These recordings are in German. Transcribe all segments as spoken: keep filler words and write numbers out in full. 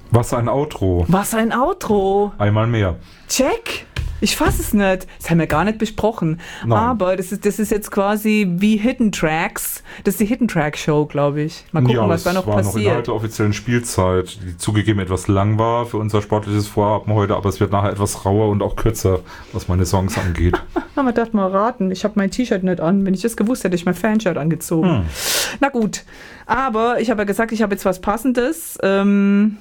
Was ein Outro. Was ein Outro. Einmal mehr. Check. Ich fasse es nicht. Das haben wir gar nicht besprochen. Nein. Aber das ist, das ist jetzt quasi wie Hidden Tracks. Das ist die Hidden Track Show, glaube ich. Mal gucken, ja, was da noch war passiert. Noch innerhalb der offiziellen Spielzeit, die zugegeben etwas lang war für unser sportliches Vorhaben heute, aber es wird nachher etwas rauer und auch kürzer, was meine Songs angeht. Na, man darf mal raten. Ich habe mein T-Shirt nicht an. Wenn ich das gewusst hätte, hätte ich mein Fanshirt angezogen. Hm. Na gut. Aber ich habe ja gesagt, ich habe jetzt was Passendes. Ähm...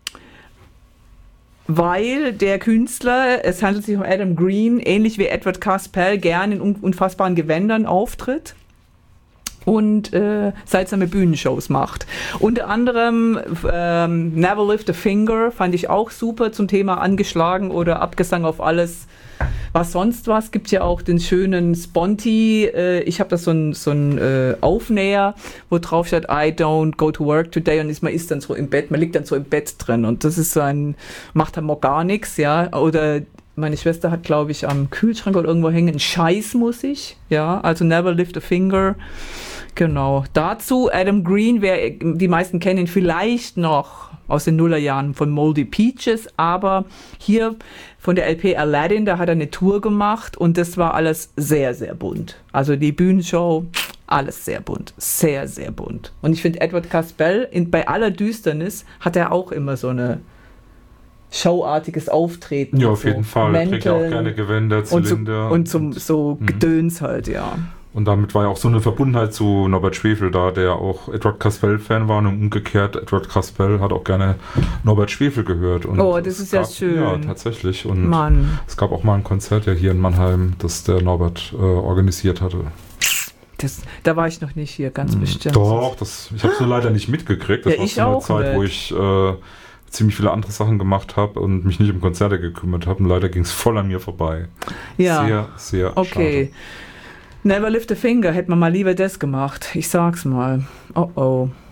Weil der Künstler, es handelt sich um Adam Green, ähnlich wie Edward Caspell, gern in unfassbaren Gewändern auftritt und äh, seltsame Bühnenshows macht. Unter anderem ähm, Never Lift a Finger fand ich auch super zum Thema angeschlagen oder Abgesang auf alles, was sonst was. Gibt ja auch den schönen Sponti, äh, ich habe da so ein, so ein äh, Aufnäher, wo drauf steht, I don't go to work today, und ist, man ist dann so im Bett, man liegt dann so im Bett drin und das ist so ein, macht dann mal gar nichts, ja, oder meine Schwester hat, glaube ich, am Kühlschrank oder irgendwo hängen, Scheiß muss ich, ja, also Never Lift a Finger, genau. Dazu Adam Green, wer, die meisten kennen ihn vielleicht noch aus den Nullerjahren von Moldy Peaches, aber hier von der L P Aladdin, da hat er eine Tour gemacht und das war alles sehr, sehr bunt. Also die Bühnenshow, alles sehr bunt, sehr, sehr bunt. Und ich finde, Edward Caspell, in, bei aller Düsternis, hat er auch immer so eine showartiges Auftreten. Ja, auf so jeden Fall. Er trägt ja auch gerne Gewänder, Zylinder. Und, so, und zum, so mhm. Gedöns halt, ja. Und damit war ja auch so eine Verbundenheit zu Norbert Schwefel da, der auch Edward Caspell-Fan war, und umgekehrt, Edward Caspell hat auch gerne Norbert Schwefel gehört. Und oh, das ist gab, ja schön. Ja, tatsächlich. Und Mann. Es gab auch mal ein Konzert ja hier in Mannheim, das der Norbert äh, organisiert hatte. Das, da war ich noch nicht hier, ganz hm, bestimmt. Doch, das, ich habe es nur leider nicht mitgekriegt. Das ja, war ich so eine auch Zeit, nicht. wo ich äh, ziemlich viele andere Sachen gemacht habe und mich nicht um Konzerte gekümmert habe. Und leider ging es voll an mir vorbei. Ja. Sehr, sehr okay. schade. Never Lift a Finger, hätte man mal lieber das gemacht. Ich sag's mal. Oh oh.